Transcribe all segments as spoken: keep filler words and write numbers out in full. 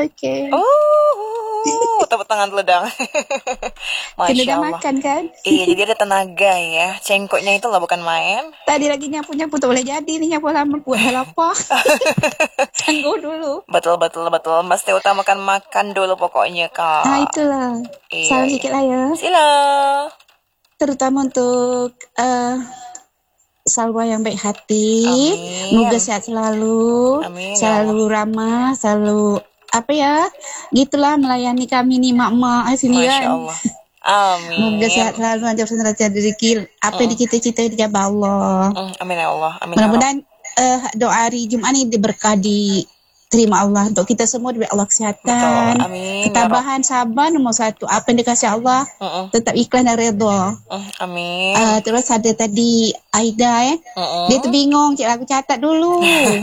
Oke. Uh, tepuk tangan dulu dong. Kita Masya udah Allah. makan kan? Iya, jadi ada tenaga ya. Cengkoknya itu lah bukan main. Tadi lagi nyapu-nyapu tuh boleh jadi nih nyapu lama buat hal apa? Tunggu dulu. Betul, betul, betul. Mesti utamakan makan dulu pokoknya, Kak. Nah itulah. Iya, Salam iya. sikit lah ya. Sila. Terutama untuk uh, Salwa yang baik hati. Amin. Semoga sehat selalu. Amin, ya Selalu ramah, selalu apa ya? Gitulah melayani kami nih mak-mak sini Masya kan. Allah. Amin. Semoga sehat selalu, lancar senantiasa rezeki. Apa yang dicita-citai dijabah Allah. Mm, Amin ya Allah. Amin ya Allah. Mudah-mudahan uh, doa hari Jumat ini diberkah diterima Allah untuk kita semua, diberi Allah kesehatan, Betul. Amin, ketabahan, sabar nomor satu. Apa yang dikasih Allah Mm-mm. tetap ikhlas dan redha. Mm, Amin. Uh, terus ada tadi Aida eh. Mm-mm. Dia tuh bingung, cik aku catat dulu.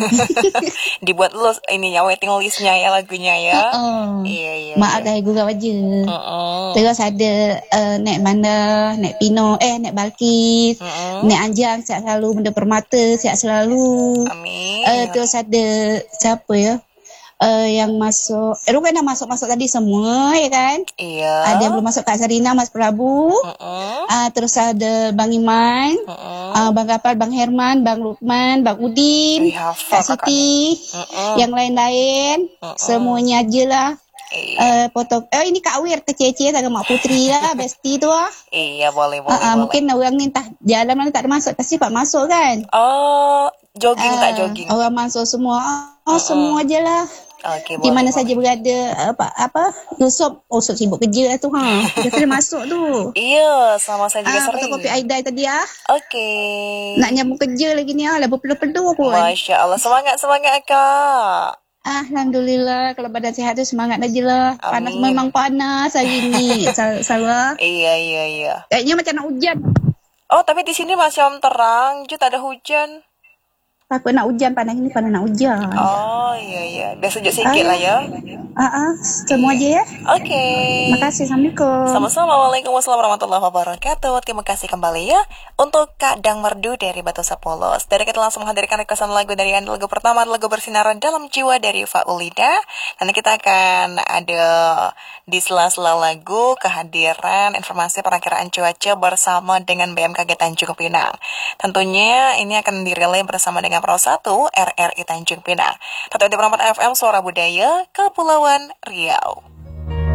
Dibuat lu ini ya waiting listnya ya lagunya ya. uh, Iya iya. Maaf iya. dah gurau aja. Mm-mm. Terus ada uh, Nek Mana, Nek Pino, eh Nek Balkis, Mm-mm. Nek Anjang sihat selalu, Benda Permata sihat selalu. Amin. Uh, terus ada siapa ya? Uh, yang masuk, eh Ruben dah masuk-masuk tadi semua ya kan? Iya. Ada yang belum masuk, Kak Sarina, Mas Prabu. Mm-mm. Uh, terus ada Bang Iman, Mm-mm. uh, Bang Gapal, Bang Herman, Bang Lukman, Bang Udin, Wih, hafal Kak Siti, Mm-mm. yang lain-lain, Mm-mm. semuanya aja lah. Iya. Uh, foto, eh ini Kak Wir, kecil-kecil sama Mak Putri lah, bestie tu lah. Iya boleh boleh Uh, uh, boleh. mungkin orang ni entah jalan mana tak ada masuk, pasti Pak masuk kan? Oh jogging tak Uh, jogging. Orang masuk semua, oh Mm-mm. semua je lah. Oke Di boleh. mana boleh. saja berada, apa apa Yusuf, oh Yusuf sibuk kerja lah tu ha. Dia kena masuk tu. Iya sama saya juga Ah, sering. fotokopi Aida tadi ah. Oke. Nak nyambung kerja lagi ni ah, dah berpeluh-peluh pun. Masya Allah semangat semangat Kak. Alhamdulillah, kalau badan sihat tu semangat aja lah. Panas Amin. memang panas hari ni. Sal- Salwa. Iya iya iya. Kayaknya macam nak hujan. Oh tapi di sini masih om terang, Jut ada hujan. Takut nak hujan, panas ni panas nak hujan. Oh iya iya, biar sejuk sedikit lah ya. Ah, ah, semua aja ya. Oke. Terima kasih, Assalamualaikum. Sama-sama, Waalaikumsalam warahmatullahi wabarakatuh. Terima kasih kembali ya untuk Kak Dang Merdu dari Batu Sapolos. Dari kita langsung menghadirkan requestan lagu dari Anda. Lagu pertama, lagu Bersinaran Dalam Jiwa dari Faulida. Nanti kita akan ada di sela-sela lagu kehadiran informasi perakiraan cuaca bersama dengan B M K G Tanjung Pinang. Tentunya ini akan direlay bersama dengan Pro satu R R I Tanjung Pinang. Tetap di Perempat F M Suara Budaya Kepulauan Riau.